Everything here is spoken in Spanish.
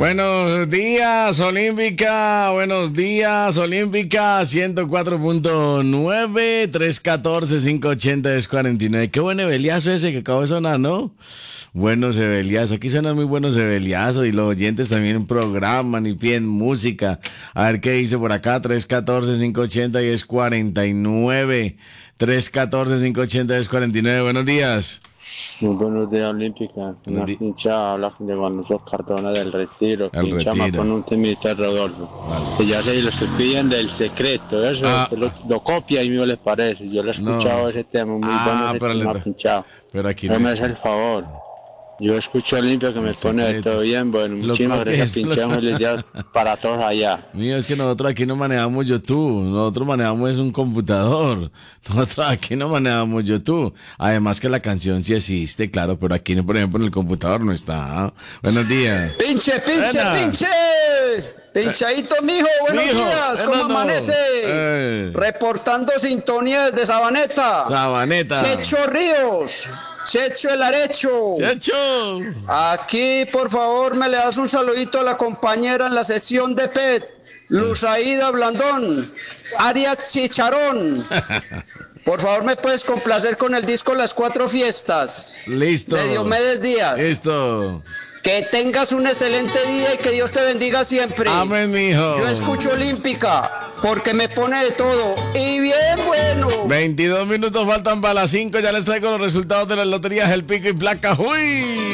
Buenos días, Olímpica. Buenos días, Olímpica. 104.9, 314-580-1049. Qué buen ebeliazo ese que acabó de sonar, ¿no? Buenos ebeliazos. Aquí suenan muy buenos ebeliazos y los oyentes también programan y piden música. A ver qué dice por acá. 314-580-1049. 314-580-1049. Buenos días. Muy buenos días, Olímpica. Una pincha habla de Juan Luis Cardona del Retiro. El Pincha Retiro. más con un temita, Rodolfo. Vale. Que ya sé, lo estoy pidiendo del secreto. Eso lo copia y mío les parece. Yo lo he escuchado ese tema, muy bueno ese tema pinchado. Pero aquí no no me hace el favor. Yo escucho a Olimpia que me pone de todo bien. Bueno, muchísimas gracias, pinchamos y les digo para todos allá. Mío, es que nosotros aquí no manejamos YouTube, nosotros manejamos es un computador, nosotros aquí no manejamos YouTube. Además que la canción sí existe, claro, pero aquí, por ejemplo, en el computador no está. Buenos días. ¡Pinche! Pinchadito, mijo, buenos días, ¿cómo amanece? Reportando sintonía desde Sabaneta. Checho Ríos. Checho el Arecho. Checho. Aquí, por favor, me le das un saludito a la compañera en la sesión de PET. Luzaida Blandón. Arias Chicharón. Por favor, ¿me puedes complacer con el disco Las Cuatro Fiestas? Listo. De Diomedes Díaz. Listo. Que tengas un excelente día y que Dios te bendiga siempre. Amén, mijo. Yo escucho Olímpica porque me pone de todo. Y bien bueno. 22 minutos faltan para las 5. Ya les traigo los resultados de las loterías El Pico y Placa. ¡Uy!